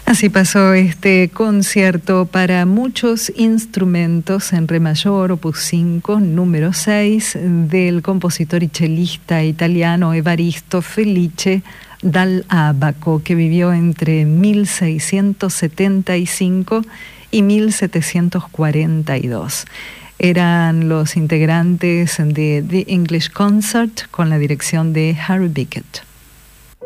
Así pasó este concierto para muchos instrumentos en re mayor, opus 5, número 6, del compositor y chelista italiano Evaristo Felice dal Abaco, que vivió entre 1675 y 1742. Eran los integrantes de The English Concert con la dirección de Harry Bickett.